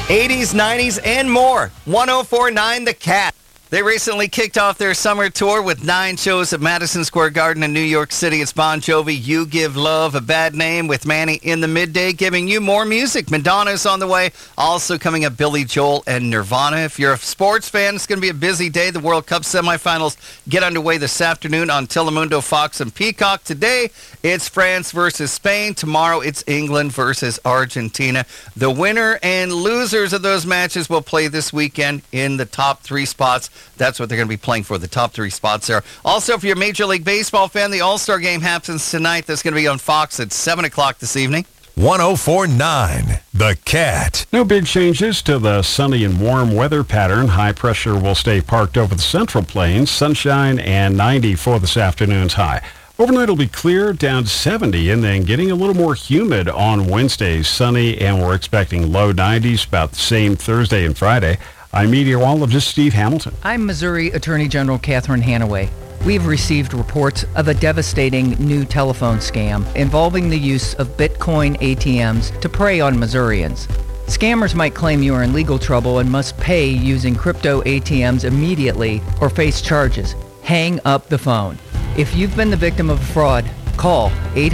80s, 90s, and more. 104.9 The Cat. They recently kicked off their summer tour with 9 shows at Madison Square Garden in New York City. It's Bon Jovi, You Give Love a Bad Name, with Manny in the midday, giving you more music. Madonna's on the way. Also coming up, Billy Joel and Nirvana. If you're a sports fan, it's going to be a busy day. The World Cup semifinals get underway this afternoon on Telemundo, Fox, and Peacock. Today, it's France versus Spain. Tomorrow, it's England versus Argentina. The winner and losers of those matches will play this weekend in the top 3 spots. That's what they're going to be playing for, the top 3 spots there. Also, if you're a Major League Baseball fan, the All-Star Game happens tonight. That's going to be on Fox at 7 o'clock this evening. 104.9 The Cat. No big changes to the sunny and warm weather pattern. High pressure will stay parked over the Central Plains. Sunshine and 90 for this afternoon's high. Overnight it'll be clear, down to 70, and then getting a little more humid on Wednesday. Sunny, and we're expecting low 90s, about the same Thursday and Friday. I'm meteorologist Steve Hamilton. I'm Missouri Attorney General Catherine Hanaway. We've received reports of a devastating new telephone scam involving the use of Bitcoin ATMs to prey on Missourians. Scammers might claim you are in legal trouble and must pay using crypto ATMs immediately or face charges. Hang up the phone. If you've been the victim of a fraud, call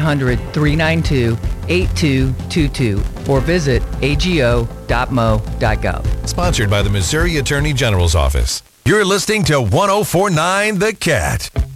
800-392-8222 or visit ago.mo.gov. Sponsored by the Missouri Attorney General's Office. You're listening to 104.9 The Cat.